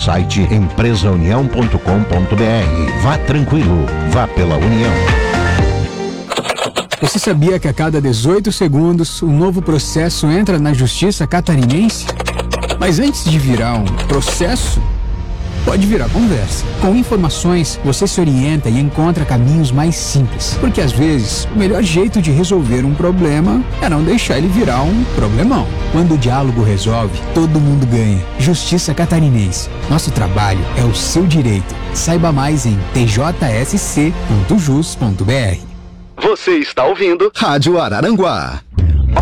site empresaunião.com.br. Vá tranquilo, vá pela União. Você sabia que a cada 18 segundos um novo processo entra na Justiça Catarinense? Mas antes de virar um processo, pode virar conversa. Com informações, você se orienta e encontra caminhos mais simples. Porque às vezes, o melhor jeito de resolver um problema é não deixar ele virar um problemão. Quando o diálogo resolve, todo mundo ganha. Justiça Catarinense. Nosso trabalho é o seu direito. Saiba mais em tjsc.jus.br. Você está ouvindo Rádio Araranguá.